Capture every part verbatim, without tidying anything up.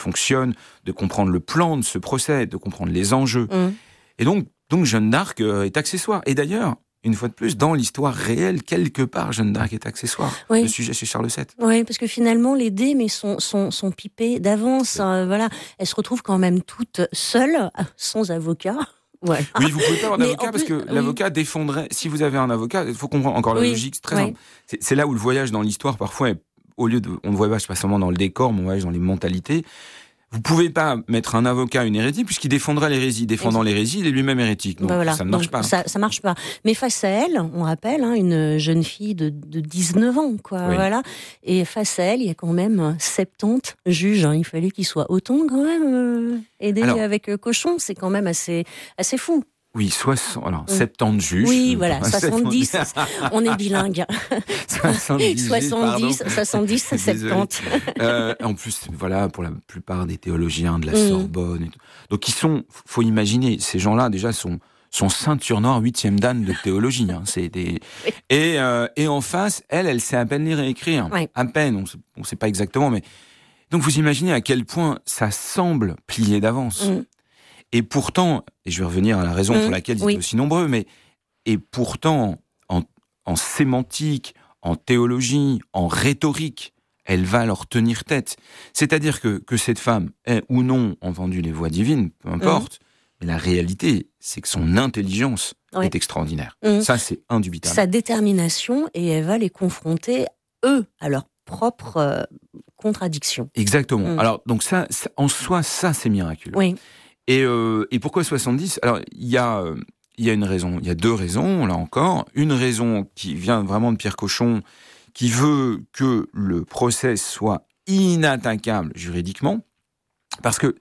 fonctionne, de comprendre le plan de ce procès, de comprendre les enjeux. Mmh. Et donc, donc Jeanne d'Arc euh, est accessoire. Et d'ailleurs, une fois de plus, dans l'histoire réelle, quelque part, Jeanne d'Arc est accessoire. Oui. Le sujet chez Charles sept. Oui, parce que finalement, les dés mais sont, sont, sont pipés d'avance. Euh, voilà. Elle se retrouve quand même toute seule, sans avocat. Ouais. Oui, vous pouvez pas avoir d'avocat parce que oui. l'avocat défendrait. Si vous avez un avocat, il faut comprendre encore la oui. logique. C'est très oui. simple. C'est, c'est là où le voyage dans l'histoire, parfois, est, au lieu de, on ne voyage pas seulement dans le décor, mais on voyage dans les mentalités. Vous pouvez pas mettre un avocat à une hérésie puisqu'il défendrait l'hérésie. Défendant l'hérésie, il est lui-même hérétique. Donc, bah voilà. ça ne marche donc, pas. Ça, ça marche pas. Mais face à elle, on rappelle, hein, une jeune fille de, de dix-neuf ans, quoi. Oui. Voilà. Et face à elle, il y a quand même soixante-dix juges. Hein. Il fallait qu'ils soient autant, quand même, euh, aidés Alors, avec euh, Cochon. C'est quand même assez, assez fou. Oui, soixante, alors, mmh. soixante-dix juges. Oui, voilà, soixante-dix, on est bilingue. soixante-dix, soixante-dix, soixante-dix, soixante-dix. euh, en plus, voilà, pour la plupart des théologiens de la mmh. Sorbonne. Et tout. Donc, ils sont, faut imaginer, ces gens-là, déjà, sont, sont ceinture noire, huitième dan de théologie. Hein, c'est des... oui. et, euh, et en face, elle, elle sait à peine lire et écrire. Oui. À peine, on ne sait pas exactement, mais. Donc, vous imaginez à quel point ça semble plié d'avance. Mmh. Et pourtant, et je vais revenir à la raison mmh, pour laquelle ils oui. étaient aussi nombreux, mais et pourtant, en, en sémantique, en théologie, en rhétorique, elle va leur tenir tête. C'est-à-dire que, que cette femme ait ou non entendu les voix divines, peu importe, mmh. mais la réalité, c'est que son intelligence oui. est extraordinaire. Mmh. Ça, c'est indubitable. Sa détermination, et elle va les confronter, eux, à leur propre euh, contradiction. Exactement. Mmh. Alors, donc ça, ça, en soi, ça, c'est miraculeux. Oui. Et, euh, et pourquoi soixante-dix ? Alors, il y a, euh, il y a une raison, il y a deux raisons, là encore. Une raison qui vient vraiment de Pierre Cochon, qui veut que le procès soit inattaquable juridiquement, parce que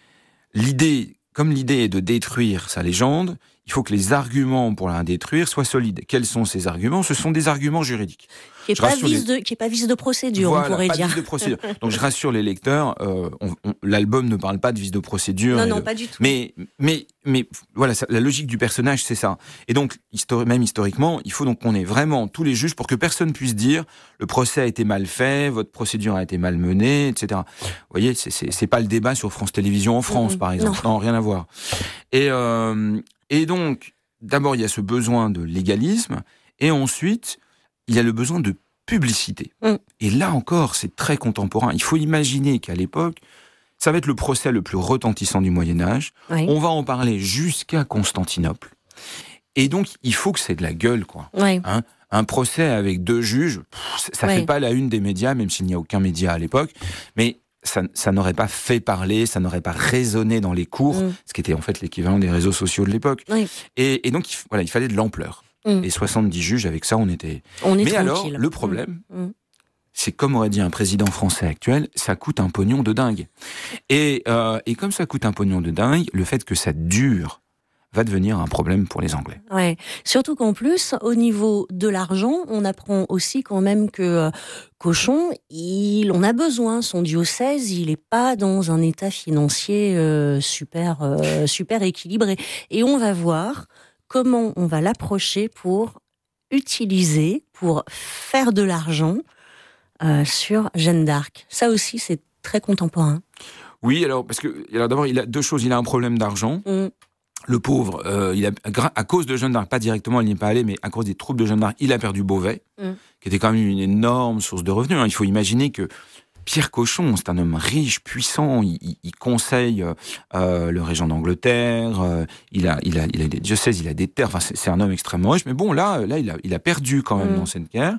l'idée, comme l'idée est de détruire sa légende, il faut que les arguments pour la détruire soient solides. Quels sont ces arguments ? Ce sont des arguments juridiques. Qui n'est pas, les... de... pas vice de procédure, voilà, on pourrait pas dire. Vice de procédure. Donc je rassure les lecteurs, euh, on, on, l'album ne parle pas de vice de procédure. Non, non, de... pas du tout. Mais, mais, mais voilà, ça, la logique du personnage, c'est ça. Et donc, histori- même historiquement, il faut donc qu'on ait vraiment tous les juges pour que personne puisse dire le procès a été mal fait, votre procédure a été mal menée, et cetera. Vous voyez, c'est, c'est, c'est pas le débat sur France Télévisions en France, mmh, par exemple. Non. non, rien à voir. Et, euh, et donc, d'abord, il y a ce besoin de légalisme, et ensuite, il y a le besoin de publicité. Mm. Et là encore, c'est très contemporain. Il faut imaginer qu'à l'époque, ça va être le procès le plus retentissant du Moyen-Âge. Oui. On va en parler jusqu'à Constantinople. Et donc, il faut que c'est de la gueule, quoi. Oui. Hein, un procès avec deux juges, pff, ça ne oui. fait pas la une des médias, même s'il n'y a aucun média à l'époque. Mais ça, ça n'aurait pas fait parler, ça n'aurait pas résonné dans les cours, mm. ce qui était en fait l'équivalent des réseaux sociaux de l'époque. Oui. Et, et donc, il, voilà, il fallait de l'ampleur. Mmh. Et soixante-dix juges, avec ça, on était... On est Mais tranquille. alors, le problème, mmh. c'est comme aurait dit un président français actuel, ça coûte un pognon de dingue. Et, euh, et comme ça coûte un pognon de dingue, le fait que ça dure va devenir un problème pour les Anglais. Ouais. Surtout qu'en plus, au niveau de l'argent, on apprend aussi quand même que euh, Cochon, il en a besoin. Son diocèse, il n'est pas dans un état financier euh, super, euh, super équilibré. Et on va voir comment on va l'approcher pour utiliser, pour faire de l'argent euh, sur Jeanne d'Arc. Ça aussi, c'est très contemporain. Oui, alors, parce que, alors d'abord, il a deux choses. Il a un problème d'argent. Mm. Le pauvre, euh, il a, à cause de Jeanne d'Arc, pas directement, il n'y est pas allé, mais à cause des troupes de Jeanne d'Arc, il a perdu Beauvais, mm. qui était quand même une énorme source de revenus. Il faut imaginer que Pierre Cochon, c'est un homme riche, puissant, il, il, il conseille euh, le régent d'Angleterre, euh, il, a, il, a, il a des diocèses, il a des terres, enfin, c'est, c'est un homme extrêmement riche, mais bon, là, là il, a, il a perdu quand même mmh. dans cette guerre.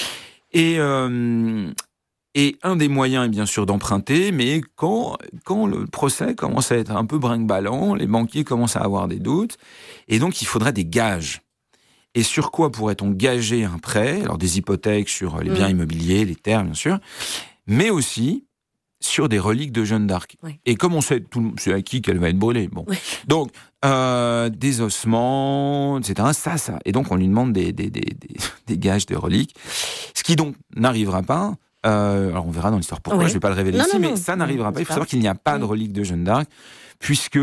Et, euh, et un des moyens est bien sûr d'emprunter, mais quand, quand le procès commence à être un peu brinque-ballant, les banquiers commencent à avoir des doutes, et donc il faudrait des gages. Et sur quoi pourrait-on gager un prêt ? Alors des hypothèques sur les biens mmh. immobiliers, les terres, bien sûr, mais aussi sur des reliques de Jeanne d'Arc. Oui. Et comme on sait, tout, c'est acquis qu'elle va être brûlée. Bon. Oui. Donc, euh, des ossements, et cetera. Ça, ça. Et donc, on lui demande des, des, des, des, des gages, des reliques. Ce qui donc n'arrivera pas. Euh, alors, on verra dans l'histoire pourquoi. Oui. Je ne vais pas le révéler non, ici, non, mais non. ça n'arrivera pas. Il faut savoir qu'il n'y a pas de reliques de Jeanne d'Arc, puisque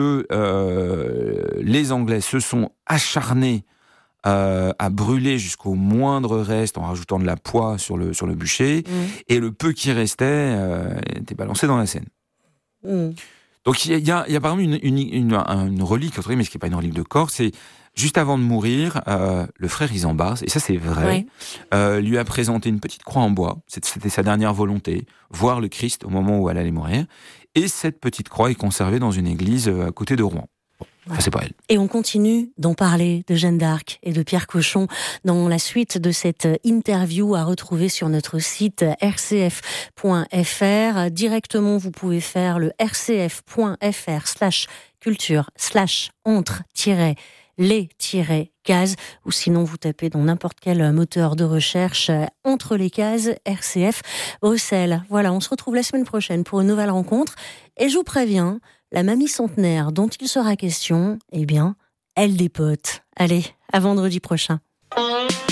euh, les Anglais se sont acharnés Euh, à brûler jusqu'au moindre reste en rajoutant de la poix sur le, sur le bûcher, mmh. et le peu qui restait euh, était balancé dans la Seine. Mmh. Donc il y a, il y a par exemple une, une, une, une relique, mais ce qui n'est pas une relique de corps, c'est juste avant de mourir, euh, le frère Isambard, et ça c'est vrai, ouais. euh, lui a présenté une petite croix en bois, c'était sa dernière volonté, voir le Christ au moment où elle allait mourir, et cette petite croix est conservée dans une église à côté de Rouen. Enfin, c'est pas elle. Et on continue d'en parler de Jeanne d'Arc et de Pierre Cochon dans la suite de cette interview à retrouver sur notre site r c f point f r. Directement, vous pouvez faire le r c f point f r slash culture slash entre les cases, ou sinon vous tapez dans n'importe quel moteur de recherche entre les cases R C F Bruxelles. Voilà, on se retrouve la semaine prochaine pour une nouvelle rencontre. Et je vous préviens, la mamie centenaire dont il sera question, eh bien, elle dépote. Allez, à vendredi prochain.